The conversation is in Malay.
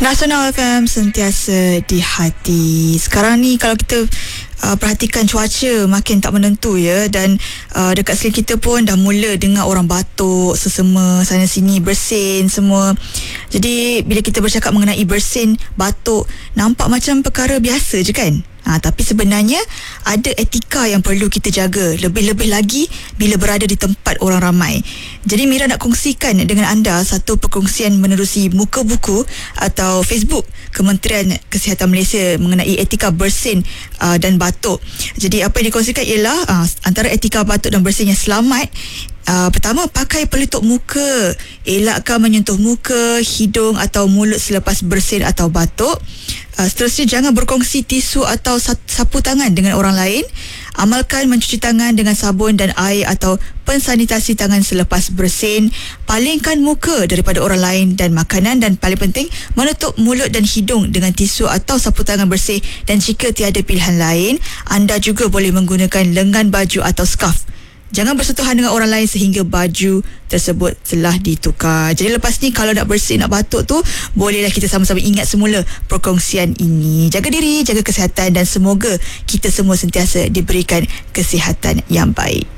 Nasional FM sentiasa di hati. Sekarang ni kalau kita perhatikan cuaca makin tak menentu ya, dan dekat sekeliling kita pun dah mula dengar orang batuk, sesama sana sini, bersin semua. Jadi bila kita bercakap mengenai bersin, batuk, nampak macam perkara biasa je kan? Tapi sebenarnya ada etika yang perlu kita jaga, lebih-lebih lagi bila berada di tempat orang ramai. Jadi Mira nak kongsikan dengan anda satu perkongsian menerusi muka buku atau Facebook Kementerian Kesihatan Malaysia mengenai etika bersin dan batuk. Jadi apa yang dikongsikan ialah antara etika batuk dan bersin yang selamat. Pertama, pakai pelitup muka. Elakkan menyentuh muka, hidung atau mulut selepas bersin atau batuk. Seterusnya, jangan berkongsi tisu atau sapu tangan dengan orang lain. Amalkan mencuci tangan dengan sabun dan air atau pensanitasi tangan selepas bersin. Palingkan muka daripada orang lain dan makanan, dan paling penting, menutup mulut dan hidung dengan tisu atau sapu tangan bersih. Dan jika tiada pilihan lain, anda juga boleh menggunakan lengan baju atau skarf. Jangan bersentuhan dengan orang lain sehingga baju tersebut telah ditukar. Jadi lepas ni kalau nak bersin, nak batuk tu, bolehlah kita sama-sama ingat semula perkongsian ini. Jaga diri, jaga kesihatan, dan semoga kita semua sentiasa diberikan kesihatan yang baik.